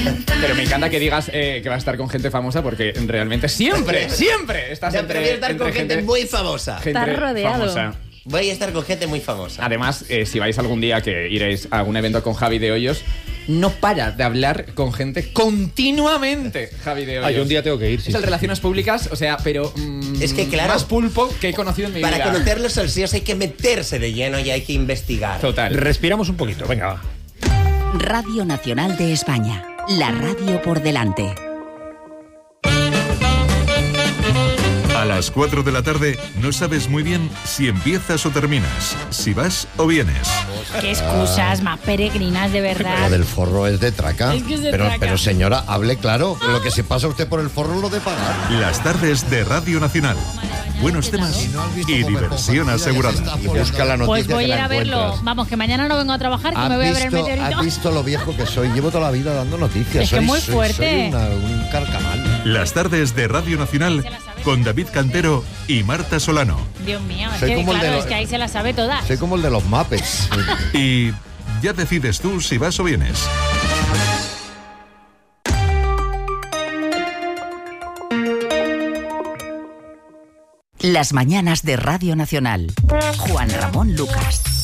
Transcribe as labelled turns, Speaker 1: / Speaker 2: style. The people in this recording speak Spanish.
Speaker 1: Pero me encanta que digas que vas a estar con gente famosa porque realmente siempre estás
Speaker 2: Pero voy a estar con gente muy famosa.
Speaker 3: Estás rodeado.
Speaker 1: famosa.
Speaker 2: Voy a estar con gente muy famosa.
Speaker 1: Además, si vais algún día que iréis a algún evento con Javi de Hoyos, no para de hablar con gente continuamente, Javi de Hoyos.
Speaker 4: Ay, un día tengo que ir, sí.
Speaker 1: Es el Relaciones Públicas, o sea, pero
Speaker 2: es que claro,
Speaker 1: más pulpo que he conocido en mi vida.
Speaker 2: Para conocer los salseos hay que meterse de lleno y hay que investigar.
Speaker 1: Total.
Speaker 4: Respiramos un poquito, venga, va.
Speaker 5: Radio Nacional de España. La radio por delante.
Speaker 6: A las 4 de la tarde no sabes muy bien si empiezas o terminas, si vas o vienes.
Speaker 3: Qué excusas más peregrinas, de verdad.
Speaker 7: Lo del forro es de traca.
Speaker 3: Es que es de
Speaker 7: pero,
Speaker 3: traca.
Speaker 7: pero señora, hable claro. Lo que se pasa usted por el forro lo de pagar.
Speaker 6: Las tardes de Radio Nacional. Buenos temas y diversión asegurada.
Speaker 7: Busca la noticia.
Speaker 3: Pues voy a
Speaker 7: que
Speaker 3: ir
Speaker 7: la
Speaker 3: a verlo.
Speaker 7: encuentras.
Speaker 3: Vamos, que mañana no vengo a trabajar, que me voy a ver el meteorito.
Speaker 7: ¿Has visto lo viejo que soy? Llevo toda la vida dando noticias.
Speaker 3: Es que
Speaker 7: soy,
Speaker 3: muy
Speaker 7: soy-
Speaker 3: fuerte.
Speaker 7: Soy un carcamal.
Speaker 6: Las tardes de Radio Nacional con David Cantero y Marta Solano.
Speaker 3: Dios mío, es
Speaker 7: Soy
Speaker 3: que
Speaker 7: como el de
Speaker 3: claro,
Speaker 7: los-
Speaker 3: es que ahí se las sabe todas.
Speaker 7: Soy como el de los Muppets.
Speaker 6: Y ya decides tú si vas o vienes.
Speaker 5: Las mañanas de Radio Nacional. Juan Ramón Lucas.